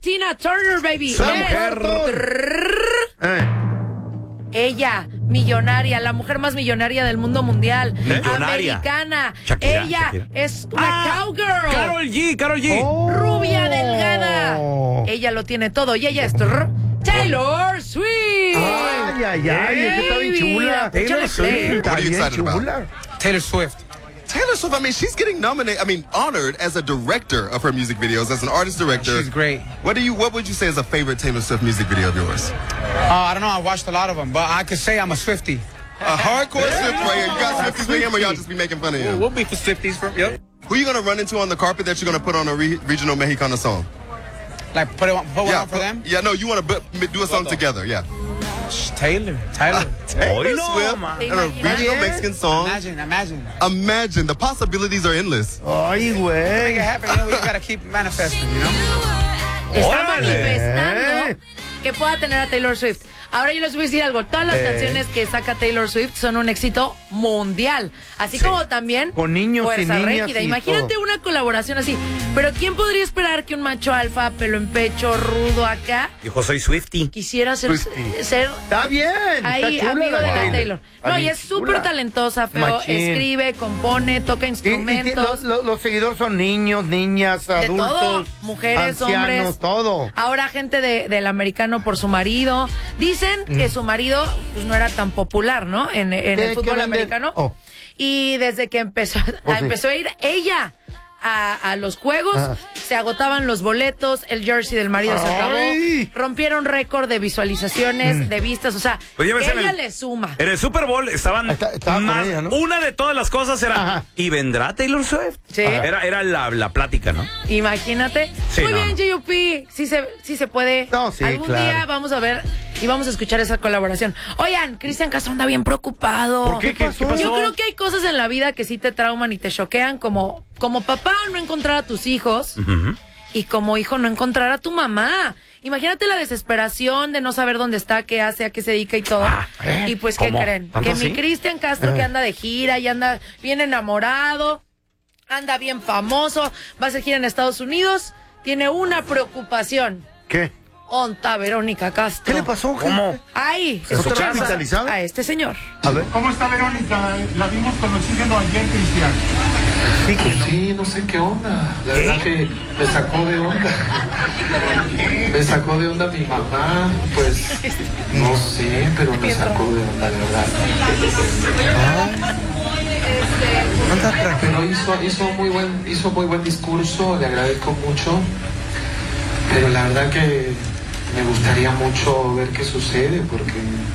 Tina Turner, baby. Esa mujer. Ella, millonaria, la mujer más millonaria del mundo mundial. Millonaria. Americana. Shakira, Ella Shakira. es una cowgirl. Karol G. Rubia, delgada. Ella lo tiene todo. Y ella es Taylor Swift. Ay, es que está bien chula. Taylor Swift. Está What are you bien excited about? chula. Taylor Swift. Taylor Swift, I mean, she's getting honored as a director of her music videos, as an artist director. She's great. What would you say is a favorite Taylor Swift music video of yours? I don't know. I watched a lot of them, but I could say I'm a Swiftie. A hardcore Swift player. You got Swifties with him, or y'all just be making fun of him? We'll be for Swifties. Yep. Who you gonna run into on the carpet that you're gonna put on a regional Mexicana song? Like put one on for them? Yeah, no, you wanna do a song together, yeah. Taylor. Taylor no, Swift man. and a regional Mexican song. Imagine. Imagine, the possibilities are endless. Ay, Make güey. it happen. You know, we gotta keep manifesting, you know? Está Órale. manifestando que pueda tener a Taylor Swift. Ahora yo les voy a decir algo. Todas las canciones que saca Taylor Swift son un éxito mundial. Así como también Con niños y Fuerza niñas Régida. y Imagínate todo. una colaboración así. Pero ¿quién podría esperar que un macho alfa, pelo en pecho, rudo acá, Dijo, soy Swiftie. quisiera ser Está bien. ahí está chula amigo de la Taylor? No, y Bien es súper chula. talentosa, feo. Machín. Escribe, compone, toca Y instrumentos. los seguidores son niños, niñas, De adultos, todo, mujeres, ancianos, hombres. todo. Ahora gente del americano por su marido. Dicen que su marido pues no era tan popular, ¿no? En el fútbol venden? americano. Oh. Y desde que empezó Sí. empezó a ir ella a los juegos, se agotaban los boletos, el jersey del marido se acabó, Ay. rompieron récord de visualizaciones, de vistas, o sea, Pues ya ves, que en ella el- le suma. En el Super Bowl estaban Estaba con más, ella, ¿no? una de todas las cosas era, Ajá. ¿y vendrá Taylor Swift? Sí. Era la plática, ¿no? Imagínate. Sí, Muy no. bien, J.U.P. Sí se puede. No, sí, Algún claro. día vamos a ver y vamos a escuchar esa colaboración. Oigan, Cristian Castro anda bien preocupado. ¿Por qué? ¿Qué pasó? Yo creo que hay cosas en la vida que sí te trauman y te choquean, como papá no encontrar a tus hijos y como hijo no encontrar a tu mamá. Imagínate la desesperación de no saber dónde está, qué hace, a qué se dedica y todo. Y pues, ¿qué ¿Cómo? creen? ¿Tanto Que así? mi Cristian Castro que anda de gira y anda bien enamorado, anda bien famoso, va a hacer gira en Estados Unidos, tiene una preocupación. ¿Qué? Onta Verónica Castro. ¿Qué le pasó? ¿Cómo? Ay, ¿Está hospitalizada? a este señor. A ver. ¿Cómo está Verónica? La vimos con oxígeno ayer, Cristian. Sí, que no. Sí, no sé qué onda. La verdad que me sacó de onda. Me sacó de onda mi mamá. Pues no sé, pero me sacó de onda, de verdad. Pero hizo muy buen discurso, le agradezco mucho. Pero la verdad que me gustaría mucho ver qué sucede, porque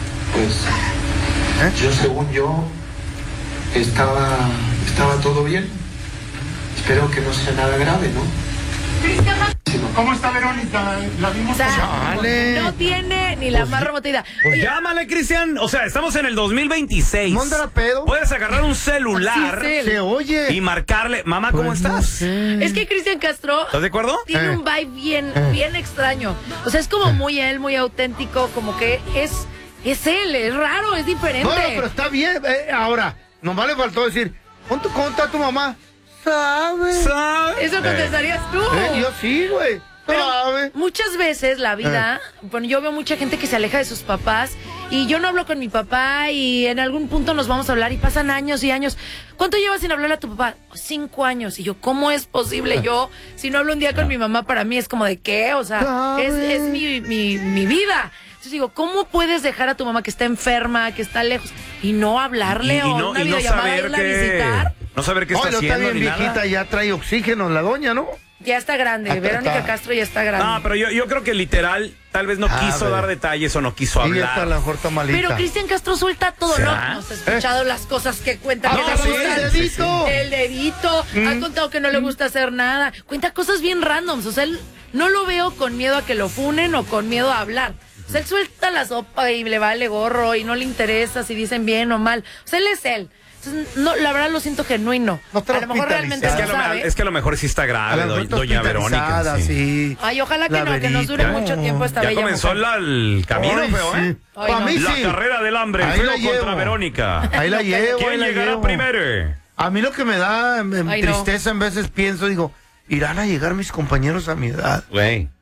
pues según yo estaba todo bien. Espero que no sea nada grave, ¿no? ¿Cómo está Verónica? La vimos O sea, Chale. no tiene ni la más remota idea. Pues Oye, llámale, Cristian. O sea, estamos en el 2026. ¿No andará pedo? Puedes agarrar un celular Así es él. Se oye. y marcarle, mamá, ¿cómo Pues no estás? sé. es que Cristian Castro ¿Estás de acuerdo? tiene un vibe bien extraño. O sea, es como muy él, muy auténtico, como que es él, es raro, es diferente. No, pero está bien. Ahora, nomás le faltó decir, ¿cómo está tu mamá? ¿Sabe? Eso contestarías tú. Yo sí, güey. Pero ¿Sabe? muchas veces la vida, bueno, yo veo mucha gente que se aleja de sus papás y yo no hablo con mi papá y en algún punto nos vamos a hablar y pasan años y años. ¿Cuánto llevas sin hablarle a tu papá? 5 años. Y yo, ¿cómo es posible? Yo, si no hablo un día con mi mamá, para mí es como de ¿qué? O sea, es mi vida. Entonces digo, ¿cómo puedes dejar a tu mamá que está enferma, que está lejos y no hablarle o una videollamada, irla a visitar? No saber qué está No, está haciendo bien ni nada. viejita, ya trae oxígeno la doña, ¿no? Ya está grande, Acá Verónica está. Castro ya está grande. No, pero yo creo que literal, tal vez no quiso dar detalles o no quiso Y esta a hablar. lo mejor está malita. Pero Cristian Castro suelta todo, ¿Será? ¿no? Nos ha escuchado las cosas que cuenta. Ah, que le sí, gustan. el dedito. El dedito. Ha contado que no le gusta hacer nada. Cuenta cosas bien randoms. O sea, él no lo veo con miedo a que lo funen o con miedo a hablar. O sea, él suelta la sopa y le vale gorro y no le interesa si dicen bien o mal. O sea, él es él. Entonces, no, la verdad lo siento genuino. No está a lo mejor realmente Es no que, sabe. es que a lo mejor sí está A grave, la mejor doña Verónica. hospitalizada, sí. Ay, ojalá que La no, que nos dure Verita. mucho tiempo esta Ya bella comenzó mujer. el camino, Ay, feo, sí. ¿eh? Ay, Para no. mí La sí. carrera del hambre, Ahí feo la contra llevo. Verónica. Ahí la llevo, ahí ¿Quién la llegará llevo. primero? A mí lo que me da Ay, no. tristeza en veces pienso, digo, irán a llegar mis compañeros a mi edad. Güey.